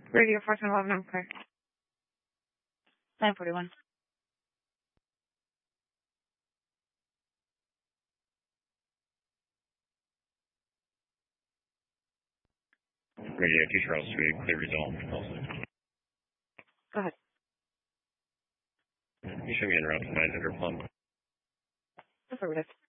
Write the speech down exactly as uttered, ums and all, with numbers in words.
Radio fourteen eleven, I'm clear. nine forty-one. Radio two Charles Street, clear result. Go ahead. You show me in route to nine hundred pump. Affirmative.